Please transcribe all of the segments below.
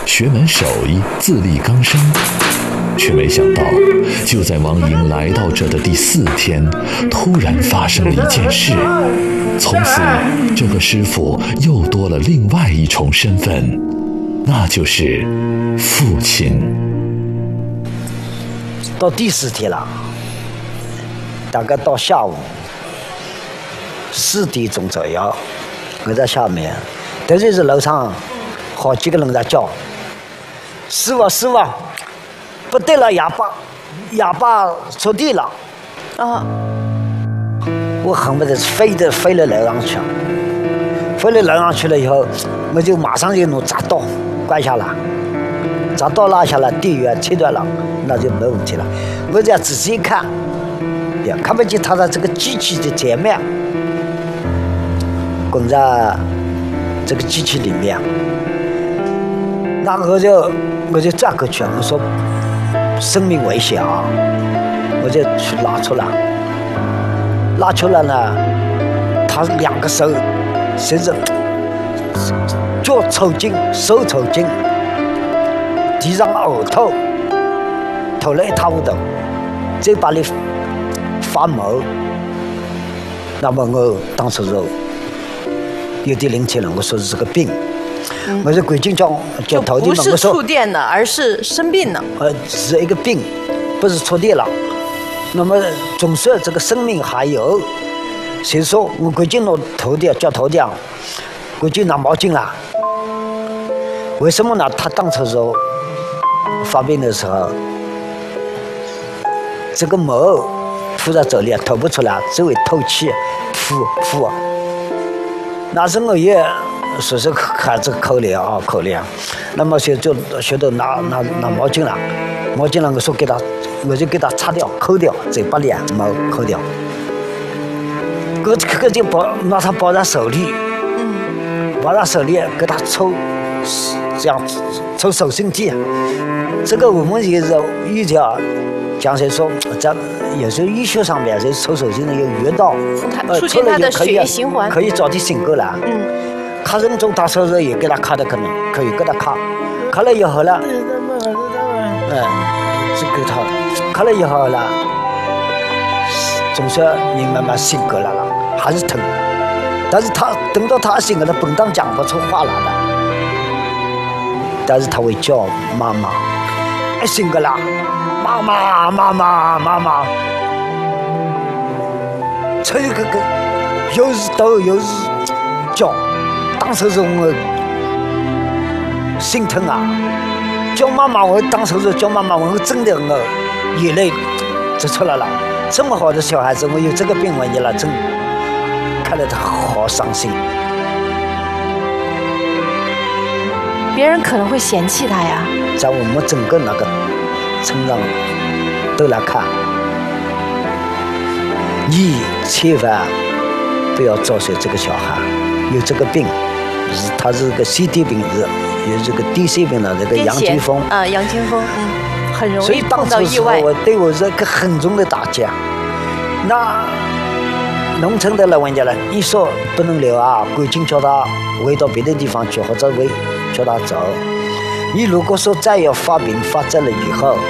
学门手艺，自力更生。却没想到，就在王莹来到这的第4天，突然发生了一件事。从此，这个师傅又多了另外一重身份，那就是父亲。 到第4天了，大概到下午4点钟左右，我在下面，突然是楼上好几个人在叫：“师傅，师傅！”不对了，哑巴触地了！啊！我恨不得飞了楼上去，飞了楼上去了以后，我就马上就弄铡刀关下来，铡刀拉下来，电源切断了，那就没问题了。我这样仔细一看，也看不见他的这个机器的前面，滚在这个机器里面。那我就转过去，我说。生命危险啊！我就去拉出来呢，他2个手甚至脚抽筋，手抽筋，地上呕吐，吐了一塌糊涂，嘴巴里发毛。那么我当时就有点灵气了，我说是个病。我说赶紧叫头的嘛， 不是触电了，而是生病了。 是一个病，不是触电了。那么总算这个生命还有，所以说我赶紧弄头的叫头的，赶紧拿毛巾啦。为什么呢？他当初时候发病的时候，这个毛吐在嘴里吐不出来，只会透气，噗。那时我也。说是喊这口里啊，口里啊，那么就学到拿毛巾了，我就给他擦掉，抠掉嘴巴里毛抠掉，我就拿他抱在手里，抱在手里给他抽，这样抽手心地，这个我们也是医家讲谁说，在有时候医学上面就抽手心的有穴道， 促进他的血液循环， 可以早点醒过来。看人中大手术也给他卡的可能可以给他卡了以后呢，就给他卡了以后呢，总算你慢慢醒过来了，还是疼，但是他等到他醒了，本当讲不出话来了，但是他会叫妈妈，醒过来，妈妈，这个又是抖又是叫。当时是我心疼啊，叫妈妈，我当时是叫妈妈，我真的我眼泪就出来了。这么好的小孩子，我有这个病，我也了，真看得他好伤心。 别人可能会嫌弃他呀。 在我们整个那个村上都来看，你千万不要招谁这个小孩有这个病。他是个先天病，有这个癫痫病的这个杨金峰啊，杨金峰，很容易碰到意外。 所以当时对我是个很重的打击。那农村的老人家呢，一说不能留啊，赶紧叫他回到别的地方去，或者叫他走。你如果说再要发病发作了以后，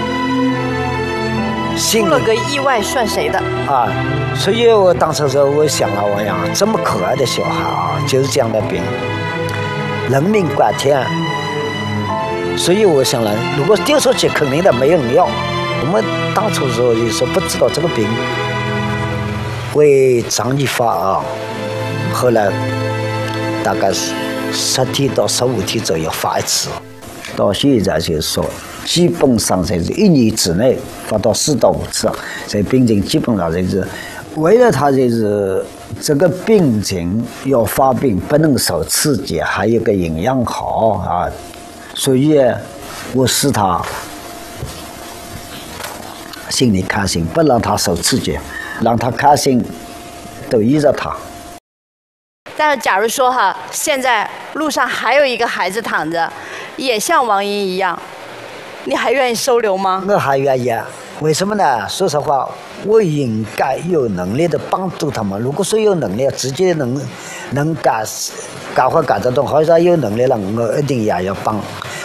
出了个意外算谁的啊？所以我当时说，我想了，我想这么可爱的小孩啊，就是这样的病，人命关天。所以我想了，如果丢出去，肯定的没人要。我们当初时候就说不知道这个病会长期发啊，后来大概是10天到15天左右发一次，到现在就是说。基本上才是1年之内发到4到5次，这病情基本上就是为了他就是这个病情要发病不能受刺激，还有个营养好啊，所以我使他心里开心，不让他受刺激，让他开心，都依着他。 但是假如说哈，现在路上还有一个孩子躺着，也像王莹一样。你还愿意收留吗？ 我还愿意，为什么呢？说实话，我应该有能力的帮助他们。如果说有能力，直接能干活干得动，或者有能力了，我一定也要帮。